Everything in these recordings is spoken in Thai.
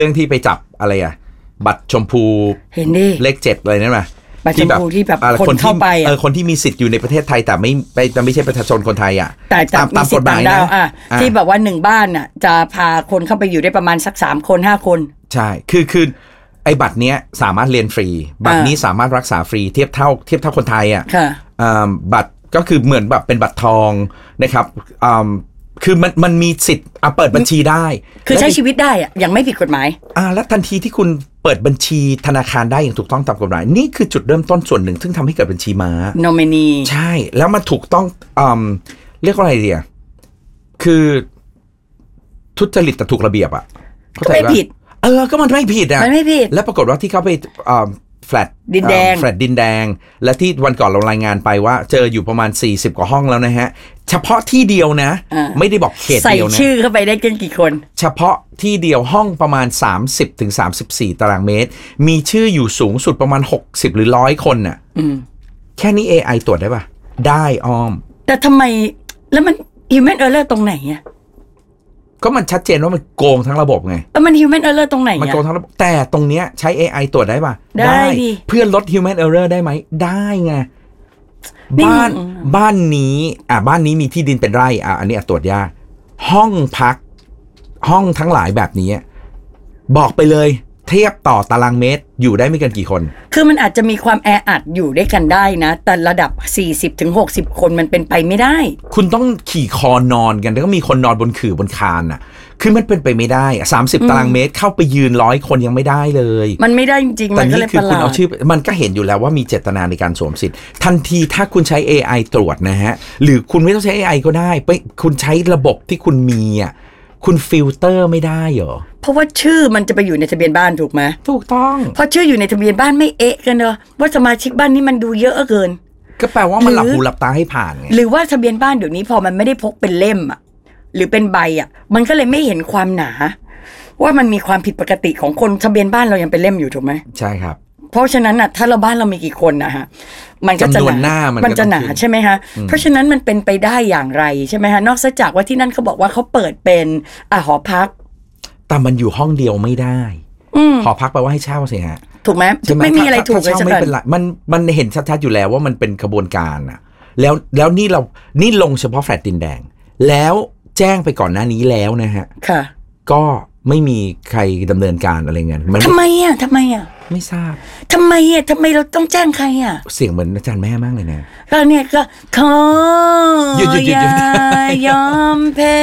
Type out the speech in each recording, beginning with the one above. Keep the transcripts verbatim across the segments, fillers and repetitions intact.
รื่องที่ไปจับอะไรอ่ะบัตรชมพูเห็นดิเลขเจ็ดอะไรนั่นป่ะบัตรชมพูที่แบบคนเข้าไปเออคนที่มีสิทธิ์อยู่ในประเทศไทยแต่ไม่ไม่ไม่ใช่ประชาชนคนไทยอ่ะแต่ตามกฎหมายนะที่แบบว่าหนึ่งบ้านน่ะจะพาคนเข้าไปอยู่ได้ประมาณสักสามคนห้าคนใช่คือคือไอ้บัตรเนี้ยสามารถเรียนฟรีบัตรนี้สามารถรักษาฟรีเทียบเท่าเทียบเท่าคนไทยอ่ะบัตรก็คือเหมือนแบบเป็นบัตรทองนะครับคือมันมันมีสิทธิ์เปิดบัญชีได้คือใช้ชีวิตได้อะยังไม่ผิดกฎหมายอ่าแล้วทันทีที่คุณเปิดบัญชีธนาคารได้อย่างถูกต้องตามกฎหมายนี่คือจุดเริ่มต้นส่วนหนึ่งซึ่งทำให้เกิดบัญชีม้า nominee ใช่แล้วมันถูกต้องอืมเรียกว่าอะไรดีอ่ะคือทุจริตแต่ถูกระเบียบอ่ะก็ไม่ผิดเออก็มันไม่ผิดอ่ะมันไม่ผิดแล้วปรากฏว่าที่เขาไปอ่าแฟลตดินแดงแฟลตดินแดงและที่วันก่อนเรารายงานไปว่าเจออยู่ประมาณสี่สิบกว่าห้องแล้วนะฮะเฉพาะที่เดียวนะไม่ได้บอกเขตเดียวนะใส่ชื่อเข้าไปได้กันกี่คนเฉพาะที่เดียวห้องประมาณ สามสิบถึงสามสิบสี่ ตารางเมตรมีชื่ออยู่สูงสุดประมาณหกสิบหรือหนึ่งร้อยคนน่ะแค่นี้ เอ ไอ ตรวจได้ป่ะได้อ้อมแต่ทำไมแล้วมัน human error ตรงไหนอ่ะก็มันชัดเจนว่ามันโกงทั้งระบบไงแต่มัน human error ตรงไหนมันโกงทั้งระบบแต่ตรงเนี้ยใช้ เอ ไอ ตรวจได้ป่ะได้เพื่อลด human error ได้ไหมได้ไงบ้านบ้านนี้อ่ะบ้านนี้มีที่ดินเป็นไร่อ่ะอันนี้ตรวจยากห้องพักห้องทั้งหลายแบบนี้บอกไปเลยเทียบต่อตารางเมตรอยู่ได้ไม่เกินกี่คนคือมันอาจจะมีความแออัดอยู่ด้วยกันได้นะแต่ระดับ สี่สิบถึงหกสิบ คนมันเป็นไปไม่ได้คุณต้องขี่คอนอนกันแล้วก็มีคนนอนบนขื่อบนคานน่ะคือมันเป็นไปไม่ได้สามสิบตารางเมตรเข้าไปยืนร้อยคนยังไม่ได้เลยมันไม่ได้จริงๆมันก็เลยประหลาดแต่นี่คือคุณเอาชื่อมันก็เห็นอยู่แล้วว่ามีเจตนาในการสวมสิทธิ์ทันทีถ้าคุณใช้ เอ ไอ ตรวจนะฮะหรือคุณไม่ต้องใช้ เอ ไอ ก็ได้ไปคุณใช้ระบบที่คุณมีอ่ะคุณฟิลเตอร์ไม่ได้เหรอเพราะว่าชื่อมันจะไปอยู่ในทะเบียนบ้านถูกไหมถูกต้องเพราะชื่ออยู่ในทะเบียนบ้านไม่เอะกันเนอะว่าสมาชิกบ้านนี้มันดูเยอะเกินก็แปลว่ามันหลับหูหลับตาให้ผ่านไงหรือว่าทะเบียนบ้านเดี๋ยวนี้พอมันไม่ได้พกเป็นเล่มอ่ะหรือเป็นใบอ่ะมันก็เลยไม่เห็นความหนาว่ามันมีความผิดปกติของคนทะเบียนบ้านเรายังเป็นเล่มอยู่ถูกไหมใช่ครับเพราะฉะนั้นน่ะถ้าเราบ้านเรามีกี่คนนะฮะมันก็จะหนามันจะหนาใช่ไหมฮะเพราะฉะนั้นมันเป็นไปได้อย่างไรใช่ไหมฮะนอกจากว่าที่นั่นเขาบอกว่าเขาเปิดเป็นอ่ะหอพักแต่มันอยู่ห้องเดียวไม่ได้หอพักแปลว่าให้เช่าสิฮะถูกไหมไม่มีอะไรถูกเลยไม่เป็นไรมันมันเห็นชัดๆอยู่แล้วว่ามันเป็นกระบวนการอ่ะแล้วแล้วนี่เรานี่ลงเฉพาะแฟลตดินแดงแล้วแจ้งไปก่อนหน้านี้แล้วนะฮะค่ะก็ไม่มีใครดำเนินการอะไรเงี้ยทำไมอ่ะทำไมอ่ะไม่ทราบทำไมอ่ะทำไมเราต้องแจ้งใครอ่ะเสียงเหมือนอาจารย์แม่มากเลยนะก็เนี่ยก็ขออย่ายอมแพ้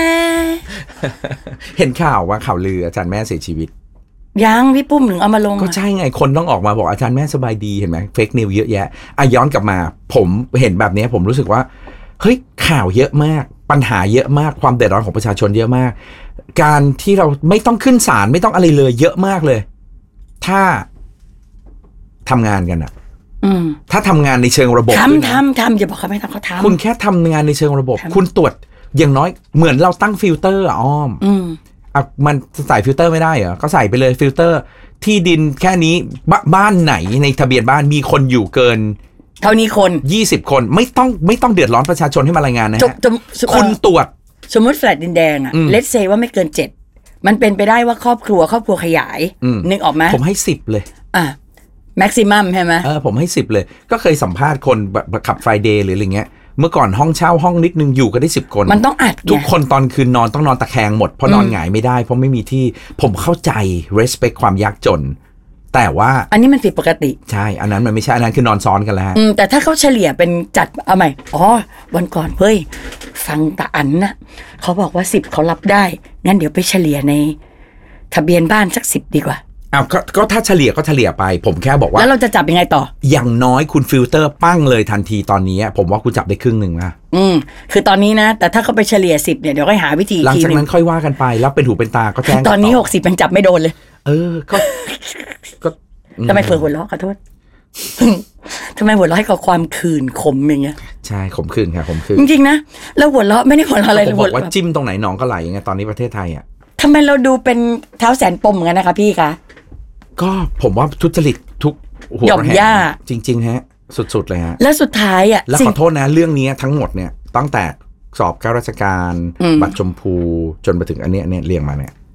เห็นข่าวว่าข่าวลืออาจารย์แม่เสียชีวิตยังพี่ปุ้มถึงเอามาลงก็ใช่ไงคนต้องออกมาบอกอาจารย์แม่สบายดีเห็นไหมเฟกนิวเยอะแยะอ่ะย้อนกลับมาผมเห็นแบบนี้ผมรู้สึกว่าเฮ้ยข่าวเยอะมากปัญหาเยอะมากความเดือดร้อนของประชาชนเยอะมากการที่เราไม่ต้องขึ้นศาลไม่ต้องอะไรเลยเยอะมากเลยถ้าทำงานกันอะถ้าทำงานในเชิงระบบทำทำทำอย่าบอกเขาไม่ทำเขาทำคุณแค่ทำงานในเชิงระบบคุณตรวจอย่างน้อยเหมือนเราตั้งฟิลเตอร์อะอ้อมอ่ะมันใส่ฟิลเตอร์ไม่ได้เหรอก็ใส่ไปเลยฟิลเตอร์ที่ดินแค่นี้บ้านไหนในทะเบียนบ้านมีคนอยู่เกินเท่านี้คนยี่สิบคนไม่ต้องไม่ต้องเดือดร้อนประชาชนให้มารายงานนะฮะคุณตรวจสมมติแฟลตดินแดงอ่ะเลทเซว่าไม่เกินเจ็ดมันเป็นไปได้ว่าครอบครัวครอบครัวขยายนึกออกไหมผมให้สิบเลยอ่ะแม็กซิมัมใช่ไหมเออผมให้สิบเลยก็เคยสัมภาษณ์คนแบบขับไฟเดย์หรืออะไรเงี้ยเมื่อก่อนห้องเช่าห้องนิดนึงอยู่ก็ได้สิบคนมันต้องอัดทุกคนตอนคืนนอนต้องนอนตะแคงหมดเพราะนอนหงายไม่ได้เพราะไม่มีที่ผมเข้าใจ respect ความยากจนแต่ว่าอันนี้มันผิดปกติใช่อันนั้นมันไม่ใช่อันนั้นคือนอนซ้อนกันแล้วอืมแต่ถ้าเขาเฉลี่ยเป็นจัดเอาใหม่อ๋อวันก่อนเฮ้ยฟังตาอันนะเขาบอกว่าสิบเขารับได้งั้นเดี๋ยวไปเฉลี่ยในทะเบียนบ้านสักสิบดีกว่าอ้าวก็ถ้าเฉลี่ยก็เฉลี่ยไปผมแค่บอกว่าแล้วเราจะจับยังไงต่ออย่างน้อยคุณฟิลเตอร์ปั้งเลยทันทีตอนนี้ผมว่าคุณจับได้ครึ่งหนึ่งนะอืมคือตอนนี้นะแต่ถ้าเขาไปเฉลี่ยสิบเนี่ยเดี๋ยวก็หาวิธีหลังจากนั้นค่อยว่ากันไปแล้วเป็นหูเป็นตาก็แจ้งตอนนี้หกสิบยังจับไม่โดนเลยเออก็ก็ทำไมเฟิร์นหัวเราะขอโทษทำไมหัวเราะให้กับความขื่นขมอย่างเงี้ยใช่ขมขื่นค่ะขมขื่นจริงๆนะแล้วหัวเราะไม่ได้หัวเราะอะไรเลยผมบอกว่าจิ้มตรงไหนหนองก็ไหลไงตอนนี้ประเทศไทยอ่ะทำไมเราดูเป็นเท้าแสนปมเหมือนกันนะคะพี่คะก็ผมว่าทุจริตทุกหัวแหงจริงๆฮะสุดๆเลยฮะแล้วสุดท้ายอ่ะแล้วขอโทษนะเรื่องนี้ทั้งหมดเนี่ยตั้งแต่สอบข้าราชการบัตรชมพูจนไปถึงอันนี้เนี่ยเรียงมาเนี่ย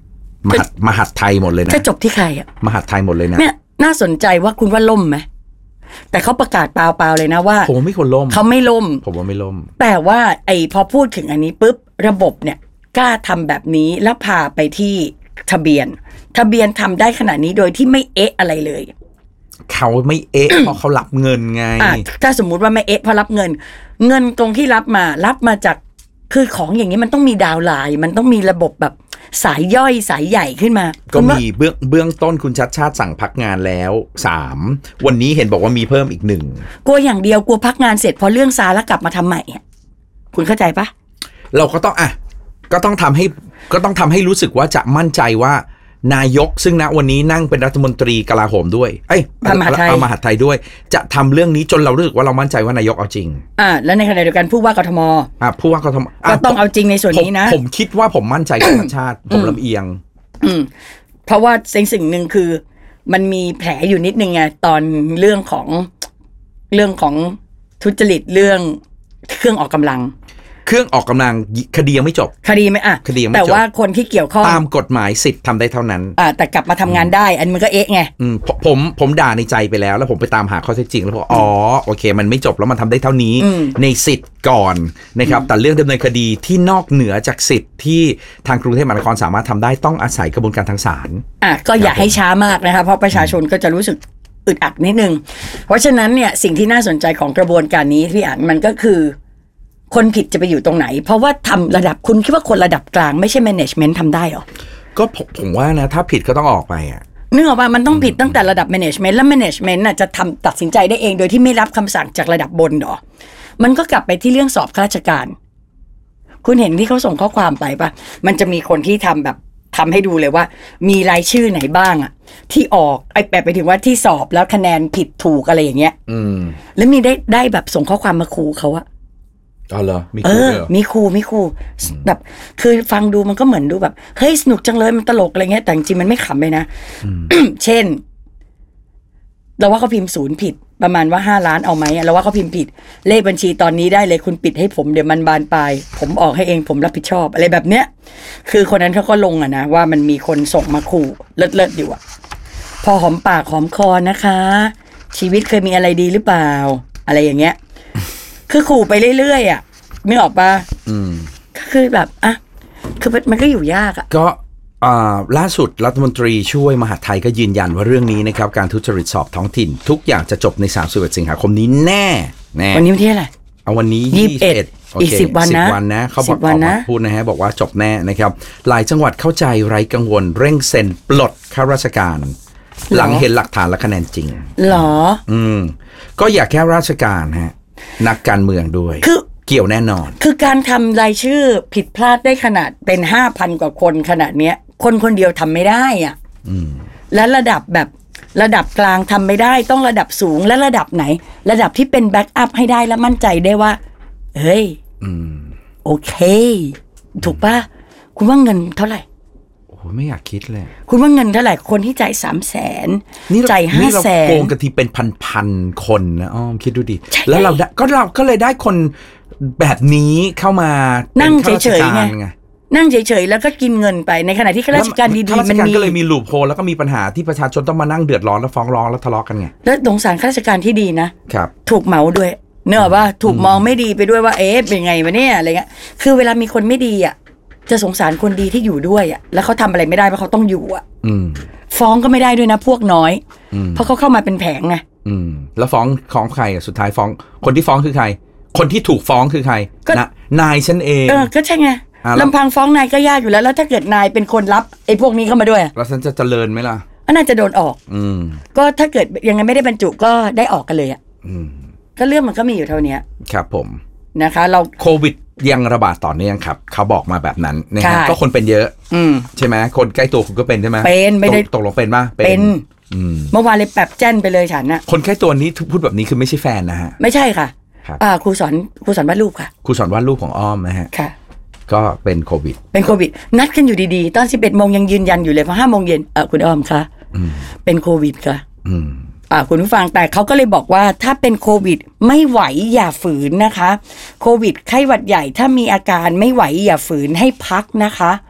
มหัดมหัดไทยหมดเลยนะจะจบที่ใครอ่ะมหัดไทยหมดเลยนะเนี่ยน่าสนใจว่าคุณว่าล่มไหมแต่เขาประกาศเปล่าๆเลยนะว่าผมว่าไม่ควรล่มเขาไม่ล่มผมว่าไม่ล่มแต่ว่าไอ้พอพูดถึงอันนี้ปุ๊บระบบเนี่ยกล้าทำแบบนี้แล้วพาไปที่ทะเบียนทะเบียนทำได้ขนาดนี้โดยที่ไม่เอ๊ะอะไรเลยเขาไม่เอ๊ะ เพราะเขารับเงินไงถ้าสมมุติว่าไม่เอ๊ะเพราะรับเงินเงินตรงที่รับมารับมาจากคือของอย่างนี้มันต้องมีดาวไลน์มันต้องมีระบบแบบสายย่อยสายใหญ่ขึ้นมาก็มีเบื้องเบื้องต้นคุณชัดชาติสั่งพักงานแล้วสามวันนี้เห็นบอกว่ามีเพิ่มอีกหนึ่งกลัวอย่างเดียวกลัวพักงานเสร็จพอเรื่องซาแล้วกลับมาทำใหม่คุณเข้าใจปะเราก็ต้องอ่ะก็ต้องทำให้ก็ต้องทำให้รู้สึกว่าจะมั่นใจว่านายกซึ่งณวันนี้นั่งเป็นรัฐมนตรีกลาโหมด้วยเอ้ยมหาดไทยมหาดไทยด้วยจะทำเรื่องนี้จนเรารู้สึกว่าเรามั่นใจว่านายกเอาจริงอ่าแล้วในขณะเดียวกันผู้ว่ากทมอ่าผู้ว่ากทมก็ต้องเอาจริงในส่วนนี้นะผมคิดว่าผมมั่นใจกับประชาติผมลำเอียงอืมเพราะว่าสิ่งสิ่งหนึ่งคือมันมีแผลอยู่นิดนึงไงตอนเรื่องของเรื่องของทุจริตเรื่องเครื่องออกกำลังเครื่องออกกำลังคดียังไม่จบคดีไม่อ่ะคดียังไม่จบแต่ว่าคนที่เกี่ยวข้องตามกฎหมายสิทธิ์ทำได้เท่านั้นอ่าแต่กลับมาทำงานได้อันมันก็เอ๊ะไงอืมผมผมด่าในใจไปแล้วแล้วผมไปตามหาข้อเท็จจริงแล้วบอกอ๋อโอเคมันไม่จบแล้วมันทำได้เท่านี้ในสิทธิ์ก่อนนะครับแต่เรื่องดำเนินคดีที่นอกเหนือจากสิทธิ์ที่ทางกรุงเทพมหานครสามารถทำได้ต้องอาศัยกระบวนการทางศาลอ่ะก็อย่าให้ช้ามากนะคะเพราะประชาชนก็จะรู้สึกอึดอัดนิดนึงเพราะฉะนั้นเนี่ยสิ่งที่น่าสนใจของกระบวนการนี้พี่อ่านมันก็คือคนผิดจะไปอยู่ตรงไหนเพราะว่าทำระดับคุณคิดว่าคนระดับกลางไม่ใช่ management ทำได้หรอก็ผมว่านะถ้าผิดก็ต้องออกไปอ่ะนึกออกป่ะมันต้องผิดตั้งแต่ระดับ management แล้ว management น่ะจะทำตัดสินใจได้เองโดยที่ไม่รับคำสั่งจากระดับบนหรอมันก็กลับไปที่เรื่องสอบข้าราชการคุณเห็นที่เขาส่งข้อความไปป่ะมันจะมีคนที่ทำแบบทำให้ดูเลยว่ามีรายชื่อไหนบ้างอ่ะที่ออกไอ้แบบไปถึงว่าที่สอบแล้วคะแนนผิดถูกอะไรอย่างเงี้ยอืมแล้วมีได้ได้แบบส่งข้อความมาขู่เขาอะอ๋อเหรอมีครูเหรอมีครูมีครูแบบคือฟังดูมันก็เหมือนดูแบบเฮ้ยสนุกจังเลยมันตลกอะไรเงี้ยแต่จริงมันไม่ขำเลยนะ เช่นเราว่าเขาพิมพ์ศูนย์ผิดประมาณว่าห้าล้านเอาไหมเราว่าเขาพิมพ์ผิดเลขบัญชีตอนนี้ได้เลยคุณปิดให้ผมเดี๋ยวมันบานปลายผมออกให้เองผมรับผิดชอบอะไรแบบเนี้ยคือคนนั้นเขาก็ลงอะนะว่ามันมีคนส่งมาขู่เลิศๆอยู่อะพอหอมปากหอมคอนะคะชีวิตเคยมีอะไรดีหรือเปล่าอะไรอย่างเงี้ยคือขู่ไปเรื่อยๆอ่ะไม่ออกป่ะอืมคือแบบอ่ะคือมันก็อยู่ยากอ่ะก็อ่าล่าสุดรัฐมนตรีช่วยมหาดไทยก็ยืนยันว่าเรื่องนี้นะครับการทุจริตสอบท้องถิ่นทุกอย่างจะจบในสามสิบเอ็ดสิงหาคมนี้แน่แน่วันนี้วันที่อะไรเอาวันนี้ยี่สิบเอ็ดอีกสิบวันนะสิบวันนะเขาบอกออกมาพูดนะฮะบอกว่าจบแน่นะครับหลายจังหวัดเข้าใจไร้กังวลเร่งเซ็นปลดข้าราชการหลังเห็นหลักฐานและคะแนนจริงหรออืมก็อยากแค่ราชการฮะนักการเมืองด้วยคือเกี่ยวแน่นอนคือการทำรายชื่อผิดพลาดได้ขนาดเป็น ห้าพัน กว่าคนขนาดเนี้ยคนคนเดียวทำไม่ได้อ่ะและระดับแบบระดับกลางทำไม่ได้ต้องระดับสูงและระดับไหนระดับที่เป็นแบ็กอัพให้ได้และมั่นใจได้ว่าเฮ้ยโอเคถูกป่ะคุณว่าเงินเท่าไหร่โอ้ไม่อยากคิดเลยคุณว่าเงินเท่าไหร่คนที่จ่ายสามแสนจ่ายห้าแสนโกงกันทีเป็นพันๆคนนะอ้อมคิดดูดิแล้วเราก็เราก็เลยได้คนแบบนี้เข้ามานั่งเฉยๆไงนั่งเฉยๆแล้วก็กินเงินไปในขณะที่ข้าราชการดีๆมันมีก็เลยมีลูปโฮลแล้วก็มีปัญหาที่ประชาชนต้องมานั่งเดือดร้อนแล้วฟ้องร้องแล้วทะเลาะกันไงแล้วสงสารข้าราชการที่ดีนะครับถูกเหมาด้วยเนอะว่าถูกมองไม่ดีไปด้วยว่าเอ๊ะเป็นไงวะเนี่ยอะไรเงี้ยคือเวลามีคนไม่ดีอ่ะจะสงสารคนดีที่อยู่ด้วยอ่ะแล้วเขาทำอะไรไม่ได้เพราะเขาต้องอยู่อ่ะฟ้องก็ไม่ได้ด้วยนะพวกน้อยเพราะเขาเข้ามาเป็นแผงไงแล้วฟ้องฟ้องใครอ่ะสุดท้ายฟ้องคนที่ฟ้องคือใครคนที่ถูกฟ้องคือใครนะนายฉันเองเออก็ใช่ไงลำพังฟ้องนายก็ยากอยู่แล้วแล้วถ้าเกิดนายเป็นคนรับไอ้พวกนี้เข้ามาด้วยแล้วฉันจะเจริญไหมล่ะอันน่าจะโดนออกอืมก็ถ้าเกิดยังไงไม่ได้บรรจุก็ได้ออกกันเลยอ่ะก็เรื่องมันก็มีอยู่เท่านี้ครับผมนะคะเราโควิดยังระบาดต่อเนื่องครับเขาบอกมาแบบนั้นนะครับก็คนเป็นเยอะใช่ไหมคนใกล้ตัวคุณก็เป็นใช่ไหมเป็นไม่ได้ตกลงเป็นป่ะเป็นเมื่อวานเลยแบบแจ้นไปเลยฉันน่ะคนใกล้ตัวนี้พูดแบบนี้คือไม่ใช่แฟนนะฮะไม่ใช่ค่ะอ่าครูสอนครูสอนวาดรูปค่ะครูสอนวาดรูปของอ้อมนะฮะค่ะก็เป็นโควิดเป็นโควิดนัดกันอยู่ดีๆตอนสิบเอ็ดโมงยังยืนยันอยู่เลยพอห้าโมงเย็นเออคุณอ้อมคะเป็นโควิดค่ะอ่าคุณผู้ฟังแต่เขาก็เลยบอกว่าถ้าเป็นโควิดไม่ไหวอย่าฝืนนะคะโควิดไข้หวัดใหญ่ถ้ามีอาการไม่ไหวอย่าฝืนให้พักนะคะ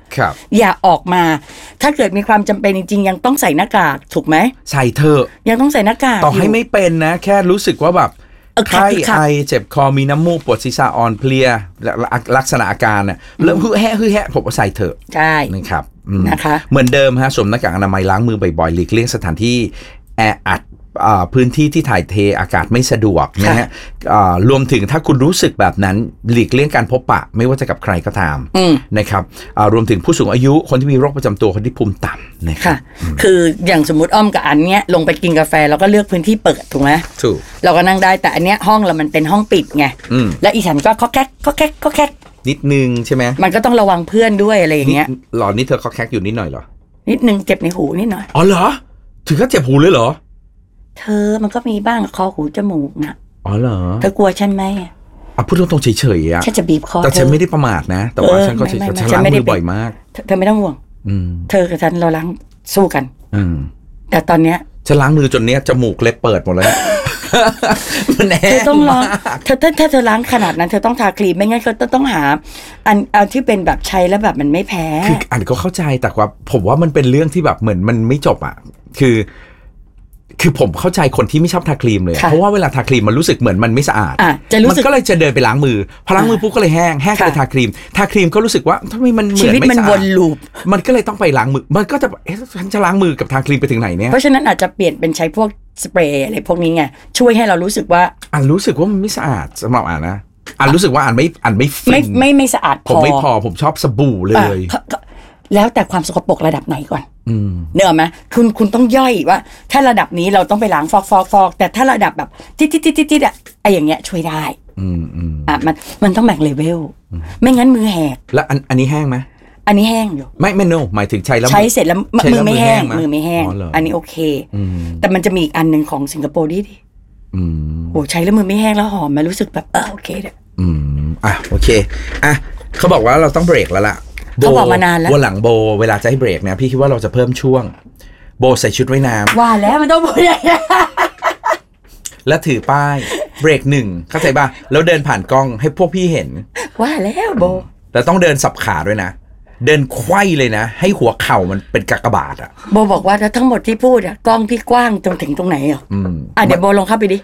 ครับอย่าออกมาถ้าเกิดมีความจำเป็นจริงๆยังต้องใส่หน้ากากถูกไหมใส่เถอะยังต้องใส่หน้ากากต่อให้ไม่เป็นนะแค่รู้สึกว่าแบบไข้ไอเจ็บคอมีน้ำมูกปวดศีรษะอ่อนเพลียลักษณะอาการเนี่ยเริ่มฮึ่แฮะฮึ่แฮะผมก็ใส่เถอะใช่นะครับนะคะเหมือนเดิมฮะสวมหน้ากากอนามัยล้างมือบ่อยๆหลีกเลี่ยงสถานที่แออัดพื้นที่ที่ถ่ายเทอากาศไม่สะดวกนะฮะรวมถึงถ้าคุณรู้สึกแบบนั้นหลีกเลี่ยงการพบปะไม่ว่าจะกับใครก็ตามนะครับรวมถึงผู้สูงอายุคนที่มีโรคประจำตัวคนที่ภูมิต่ำนะครับคืออย่างสมมติอ้อมกับอันเนี้ยลงไปกินกาแฟเราก็เลือกพื้นที่เปิดถูกไหมถูกเราก็นั่งได้แต่อันเนี้ยห้องเรามันเป็นห้องปิดไงและอีฉันก็เคาะแคกเคาะแคกเคาะแคกนิดนึงใช่ไหมมันก็ต้องระวังเพื่อนด้วยอะไรอย่างเงี้ยหรอนี่เธอเคาะแคกอยู่นิดหน่อยเหรอนิดนึงเจ็บในหูนิดหน่อยอ๋อเหรอถึงก็เจ็บหูเลยเหรอเธอมันก็มีบ้างคอหูจมูกนะอ๋อเหรอเธอกลัวฉันไหมอ่ะพูดตรงๆเฉยๆอ่ะฉันจะบีบคอแต่ฉันไม่ได้ประมาทนะแต่ว่าฉันก็เฉยๆฉันล้างมือบ่อยมากเธอไม่ต้องห่วงเธอกับฉันเราล้างสู้กันแต่ตอนเนี้ยฉันล้างมือจนเนี้ยจมูกเล็บเปิดหมดเลยมันแน่เธอต้องล้างเธอถ้าถ้าเธอล้างขนาดนั้นเธอต้องทาครีมไม่งั้นเธอต้องหาอันอันที่เป็นแบบใช้แล้วแบบมันไม่แพ้คืออันก็เข้าใจแต่ว่าผมว่ามันเป็นเรื่องที่แบบเหมือนมันไม่จบอ่ะคือคือผมเข้าใจคนที่ไม่ชอบทาครีมเลยเพราะว่าเวลาทาครีมมันรู้สึกเหมือนมันไม่สะอาดมันก็เลยจะเดินไปล้างมือพอล้างมือปุ๊บก็เลยแห้งแห้งก็เลยทาครีมทาครีมก็รู้สึกว่าทำไมมันเหมือนไม่สะอาดมันก็เลยต้องไปล้างมือมันก็จะเอ๊ะฉันจะล้างมือกับทาครีมไปถึงไหนเนี่ยเพราะฉะนั้นอาจจะเปลี่ยนเป็นใช้พวกสเปรย์อะไรพวกนี้ไงช่วยให้เรารู้สึกว่าอ่านรู้สึกว่ามันไม่สะอาดสำหรับอ่านนะอ่านรู้สึกว่าอ่านไม่อ่านไม่ฟินไม่ไม่ไม่สะอาดพอผมไม่พอผมชอบสบู่เลยแล้วแต่ความสกปรกระดับไหนก่อนเนอะไหมคุณคุณต้องย่อยว่าถ้าระดับนี้เราต้องไปล้างฟอกฟอกฟอกแต่ถ้าระดับแบบจิ๊ดจิ๊ดจิ๊ดจิ๊ดอะไออย่างเงี้ยช่วยได้อ่ะมันมันต้องแบ่งเลเวลไม่งั้นมือแหกแล้วอันอันนี้แห้งไหมอันนี้แห้งอยู่ไม่ไม่โนหมายถึงใช้แล้วใช้เสร็จแล้วมือไม่แห้งมือไม่แห้งอันนี้โอเคแต่มันจะมีอีกอันหนึ่งของสิงคโปร์ดิโอ้ใช้แล้วมือไม่แห้งแล้วหอมมารู้สึกแบบเออโอเคเด้ออืมอ่ะโอเคอ่ะเขาบอกว่าเราต้องเบรกแล้วล่ะเขาบอกมานานแล้ววันหลังโบเวลาจะให้เบรกนะพี่คิดว่าเราจะเพิ่มช่วงโบใส่ชุดว่ายน้ำว่าแล้วมันต้องโบใหญ่แล้วถือป้ายเบรกหนึ่งเข้าใจป่ะแล้วเดินผ่านกล้องให้พวกพี่เห็นว่าแล้วโบแต่ต้องเดินสับขาด้วยนะเดินไขว้เลยนะให้หัวเข่ามันเป็นกากบาทอ่ะโบบอกว่าทั้งหมดที่พูดอ่ะกล้องพี่กว้างจนถึงตรงไหนอ่ะอ่ะเดี๋ยวโบลงเข้าไปดิ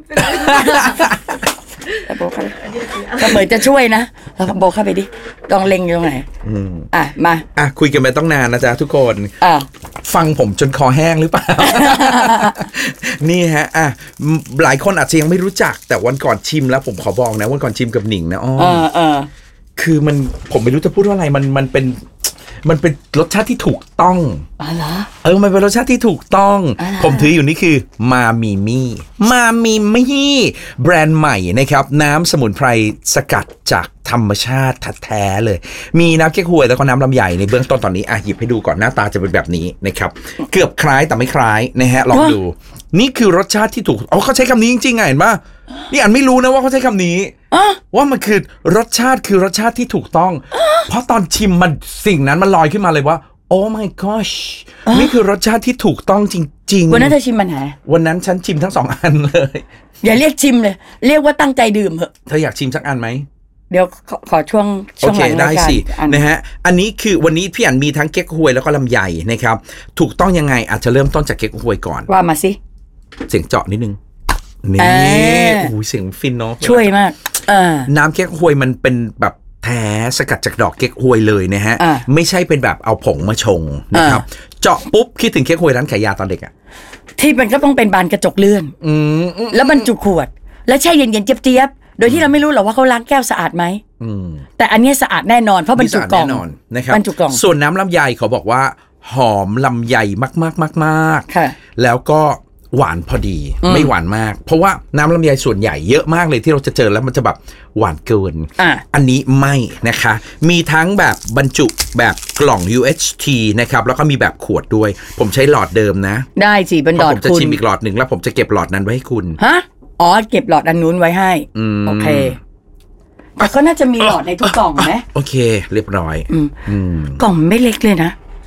โบเข้าไปก็เหมือนจะช่วยนะแล้วโบเข้าไปดิลองเล็งอยู่ตรงไหนอ่ะมาอ่ะคุยกันไปต้องนานนะจ๊ะทุกคนอ่ะฟังผมจนคอแห้งหรือเปล่า นี่ฮะอ่ะหลายคนอาจจะยังไม่รู้จักแต่วันก่อนชิมแล้วผมขอบอกนะวันก่อนชิมกับหนิงนะอ๋อเออคือมันผมไม่รู้จะพูดว่าอะไรมันมันเป็นมันเป็นรสชาติที่ถูกต้องอ๋อเหรอเออมันเป็นรสชาติที่ถูกต้องผมถืออยู่นี่คือมามีมี่มามีมี่แบรนด์ใหม่นะครับน้ำสมุนไพรสกัดจากธรรมชาติแท้ๆเลยมีน้ำเก๊กฮวยแล้วก็น้ำลำไยในเบื้องต้นตอนนี้อ่ะหยิบให้ดูก่อนหน้าตาจะเป็นแบบนี้นะครับเกือบคล้ายแต่ไม่คล้ายนะฮะลองดูนี่คือรสชาติที่ถูกอ๋อเขาใช้คำนี้จริงๆไงเห็นป่ะนี่อันไม่รู้นะว่าเขาใช้คำนี้ว่ามันคือรสชาติคือรสชาติที่ถูกต้องเพราะตอนชิมมันสิ่งนั้นมันลอยขึ้นมาเลยว่าโอ้ my gosh นี่คือรสชาติที่ถูกต้องจริงๆวันนั้นเธอชิมมันไหนวันนั้นฉันชิมทั้งสองอันเลยอย่าเรียกชิมเลยเรียกว่าตั้งใจดื่มเหอะเธออยากชิมสักอันไหมเดี๋ยวขอขอช่วงช่วงหลังได้สินะฮะอันนี้คือวันนี้พี่อันมีทั้งเก๊กฮวยแล้วก็ลำไยนะครับถูกต้องยังไงอาจจะเริ่มต้นจากเก๊กฮวยก่อนว่ามาสิเสียงเจาะนิดนึงนี่โอ้ยเสียงฟินเนาะช่วยมากน้ำเก๊กฮวยมันเป็นแบบแท้สกัดจากดอกเก๊กฮวยเลยนะฮะไม่ใช่เป็นแบบเอาผงมาชงนะครับเจาะปุ๊บคิดถึงเก๊กฮวยร้านขายยาตอนเด็กอะที่มันก็ต้องเป็นบานกระจกเลื่อนแล้วมันจุขวดแล้วแช่เย็นๆเจี๊ยบๆโดยที่เราไม่รู้หรอกว่าเขาล้างแก้วสะอาดไหมแต่อันนี้สะอาดแน่นอนเพราะบรรจุกล่องนะครับบรรจุกล่องส่วนน้ำลำไยเขาบอกว่าหอมลำไยมากๆๆแล้วก็หวานพอดีไม่หวานมากเพราะว่าน้ำลำไยส่วนใหญ่เยอะมากเลยที่เราจะเจอแล้วมันจะแบบหวานเกิน อ, อันนี้ไม่นะคะมีทั้งแบบบรรจุแบบกล่อง ยู เอช ที นะครับแล้วก็มีแบบขวดด้วยผมใช้หลอดเดิมนะได้สิเป็นหลอดผมจะชิมอีกหลอดหนึ่งแล้วผมจะเก็บหลอดนั้นไว้ให้คุณฮะอ๋อเก็บหลอดอันนู้นไว้ให้โอเคแต่ก็น่าจะมีหลอดในทุกกล่องไหมโอเคเรียบร้อยกล่องไม่เล็กเลยนะ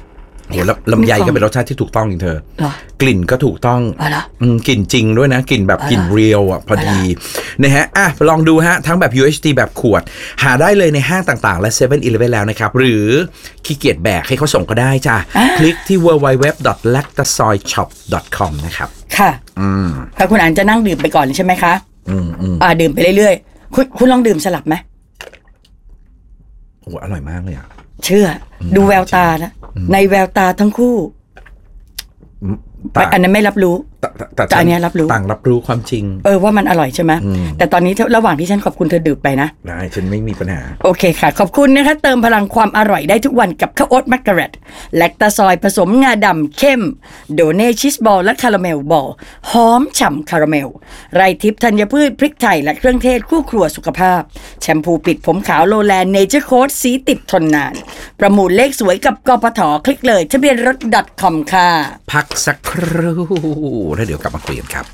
โหแล้วลำไยก็เป็นรสชาติที่ถูกต้องจริงเธอ กลิ่นก็ถูกต้องอะไรอืมกลิ่นจริงด้วยนะกลิ่นแบบกลิ่นเรียลอ่ะพอดีนะฮะอ่ะลองดูฮะทั้งแบบ ยู เอช ที แบบขวดหาได้เลยในห้างต่างๆและ เซเว่น อีเลฟเว่น แล้วนะครับหรือขี้เกียจแบกให้เขาส่งก็ได้จ้ะคลิกที่ ดับเบิลยู ดับเบิลยู ดับเบิลยู ดอท แลคตาซอยช็อป ดอท คอม นะครับค่ะอืมถ้าคุณอันจะนั่งดื่มไปก่อนใช่ไหมคะอืมอืมอ่าดื่มไปเรื่อยๆคุณคุณลองดื่มสลับไหมโอ้อร่อยมากเลยอ่ะเชื่อดูแววตานะในแววตาทั้งคู่อันนั้นไม่รับรู้แต่อันนี้รับรู้ต่างรับรู้ความจริงเออว่ามันอร่อยใช่ไหมแต่ตอนนี้ระหว่างที่ฉันขอบคุณเธอดื่มไปนะได้ฉันไม่มีปัญหาโอเคค่ะขอบคุณนะคะเติมพลังความอร่อยได้ทุกวันกับข้าวโอ๊ตมักกะเรตแลคตาซอยผสมงาดำเข้มโดเน่ชีสบอลและคาราเมลบอลหอมฉ่ำคาราเมลไรทิพย์ธัญพืชพริกไทยและเครื่องเทศคู่ครัวสุขภาพแชมพูปิดผมขาวโลแลนเนเจอร์โค้ดสีติดทนนานประมูลเลขสวยกับกปทคลิกเลยทะเบียนรถ .com ค่ะพักสักครู่แล้วเดี๋ยวกลับมาคุยกันครับ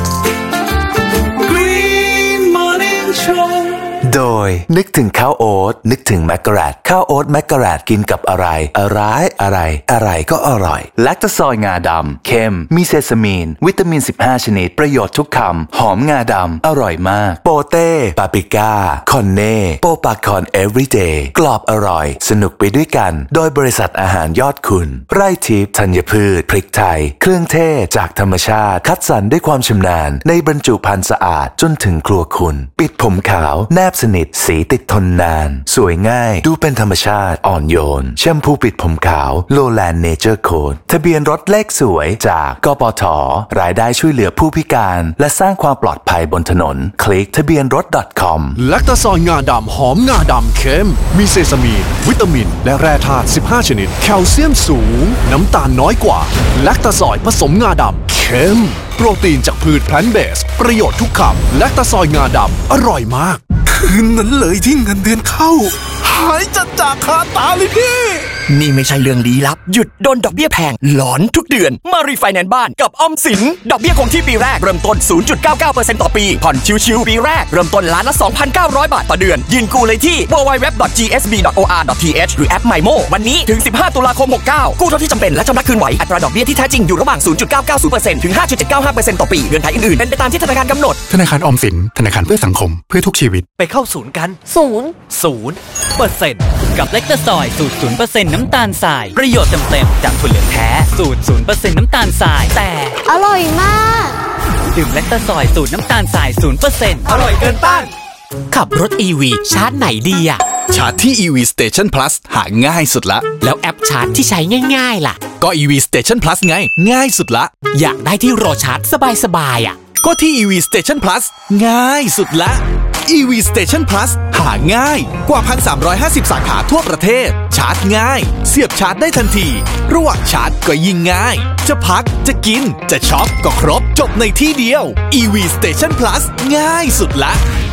Green Morning Show โดยนึกถึงข้าวโอ๊ตนึกถึงแมกกะแรตข้าวโอ๊ตแมกกะแรตกินกับอะไรอะไรอะไรอะไรก็อร่อยแลคตาซอยงาดำเข้มมีเซซามีนวิตามินสิบห้าชนิดประโยชน์ทุกคำหอมงาดำอร่อยมากโปเต้ปาปริก้าคอนเน่โปปาคอนเอฟวีเดย์กรอบอร่อยสนุกไปด้วยกันโดยบริษัทอาหารยอดคุณไร่ทิพย์ธัญพืชพริกไทยเครื่องเทศจากธรรมชาติคัดสรรด้วยความชำนาญในบรรจุภัณฑ์สะอาดจนถึงครัวคุณปิดผมขาวแนบสนิทสีติดทนนานสวยง่ายดูเป็นธรรมชาติอ่อนโยนแชมพูปิดผมขาวโลแลนเนเจอร์โค้ดทะเบียนรถเลขสวยจากกปทรายได้ช่วยเหลือผู้พิการและสร้างความปลอดภัยบนถนนคลิกทะเบียนรถ .com แลคตาซอยงาดำหอมงาดำเข้มมีเซซามีนวิตามินและแร่ธาตุสิบห้าชนิดแคลเซียมสูงน้ำตาลน้อยกว่าแลคตาซอยผสมงาดำเข้มโปรตีนจากพืชแพลนต์เบสประโยชน์ทุกคำแลคตาซอยงาดำอร่อยมากคืนนั้นเลยที่เงินเดือนเข้าหายจัดจากคาตาเลยพี่นี่ไม่ใช่เรื่องลี้ลับหยุดโดนดอกเบี้ยแพงหลอนทุกเดือนมารีไฟแนนซ์บ้านกับออมสินดอกเบี้ยคงที่ปีแรกเริ่มต้น ศูนย์จุดเก้าเก้าเปอร์เซ็นต์ ต่อปีผ่อนชิวๆปีแรกเริ่มต้นล้านละ สองพันเก้าร้อย บาทต่อเดือนยืนกู้เลยที่ ดับเบิลยู ดับเบิลยู ดับเบิลยู ดอท จี เอส บี ดอท โอ อาร์ ดอท ที เอช หรือแอป mymo วันนี้ถึงสิบห้าตุลาคมหกเก้ากู้เท่าที่จำเป็นและชำระคืนไหวอัตราดอกเบี้ยที่แท้จริงอยู่ระหว่าง ศูนย์จุดเก้าเก้าศูนย์เปอร์เซ็นต์ ถึง ห้าจุดเจ็ดเก้าห้าเปอร์เซ็นต์ ต่อปีเงื่อนไขอื่นๆเป็นไปตามที่ธนาคารกำหนดธนาคารออมสินธนาคารเพื่อสังคมเพื่อทุกชีวิตไปเข้าศูนย์กันศูนย์ศูนย์เปอร์เซ็นต์กับแลคตาซอยสูตร ศูนย์เปอร์เซ็นต์ น้ำตาลทรายประโยชน์เต็มๆจากถั่วเหลืองแท้สูตร ศูนย์เปอร์เซ็นต์ น้ำตาลทรายแต่อร่อยมากดื่มแลคตาซอยสูตรน้ำตาลทราย ศูนย์เปอร์เซ็นต์อร่อยเกินต้านขับรถ อี วี ชาร์จไหนดีอะชาร์จที่ อี วี Station Plus หาง่ายสุดละแล้วแอปชาร์จที่ใช้ง่ายๆล่ะก็ อี วี Station Plus ไงง่ายสุดละอยากได้ที่รอชาร์จสบายๆอะก็ที่ อี วี Station Plus ง่ายสุดละ อี วี Station Plus หาง่ายกว่า หนึ่งพันสามร้อยห้าสิบ สาขาทั่วประเทศชาร์จง่ายเสียบชาร์จได้ทันทีระหว่างชาร์จก็ยิ่งง่ายจะพักจะกินจะช็อปก็ครบจบในที่เดียว อี วี Station Plus ง่ายสุดละ